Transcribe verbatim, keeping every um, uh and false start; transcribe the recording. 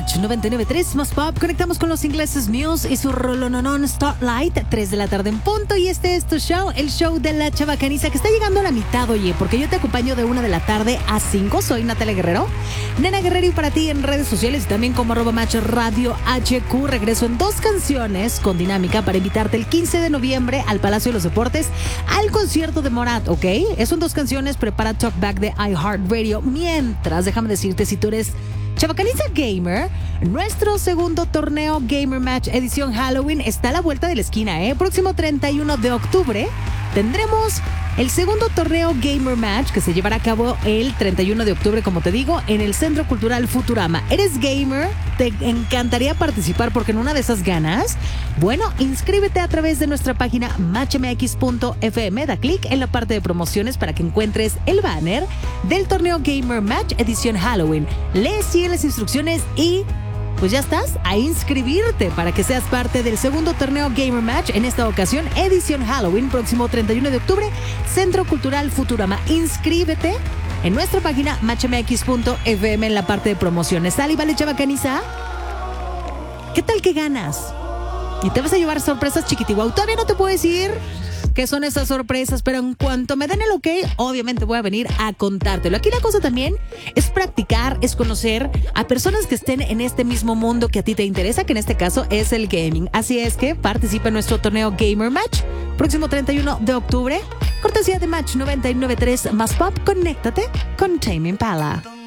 Match noventa y nueve punto tres más Pop. Conectamos con los ingleses Muse y su rolononón Starlight, tres de la tarde en punto. Y este es tu show, el show de la chavacaniza, que está llegando a la mitad, oye, porque yo te acompaño de una de la tarde a cinco. Soy Natalia Guerrero, Nena Guerrero, y para ti en redes sociales y también como arroba Match Radio H Q. Regreso en dos canciones con dinámica para invitarte el quince de noviembre al Palacio de los Deportes al concierto de Morat, ¿ok? Es son dos canciones, prepara Talkback de iHeartRadio. Mientras, déjame decirte, si tú eres chavacaniza gamer, nuestro segundo torneo Gamer Match edición Halloween está a la vuelta de la esquina, ¿eh? Próximo treinta y uno de octubre tendremos el segundo torneo Gamer Match, que se llevará a cabo el treinta y uno de octubre, como te digo, en el Centro Cultural Futurama. ¿Eres gamer? ¿Te encantaría participar porque en una de esas ganas? Bueno, inscríbete a través de nuestra página match m x punto f m. Da clic en la parte de promociones para que encuentres el banner del torneo Gamer Match edición Halloween. Lee, sigue las instrucciones y pues ya estás a inscribirte para que seas parte del segundo torneo Gamer Match, en esta ocasión edición Halloween, próximo treinta y uno de octubre, Centro Cultural Futurama. Inscríbete en nuestra página match m x punto f m en la parte de promociones. ¿Sale y vale, chavacaniza? ¿Qué tal que ganas? Y te vas a llevar sorpresas, chiquitiguau. Todavía no te puedo decir qué son esas sorpresas, pero en cuanto me den el ok, obviamente voy a venir a contártelo. Aquí la cosa también es practicar, es conocer a personas que estén en este mismo mundo que a ti te interesa, que en este caso es el gaming. Así es que participa en nuestro torneo Gamer Match, próximo treinta y uno de octubre, cortesía de Match noventa y nueve punto tres más Pop. Conéctate con Tame Impala.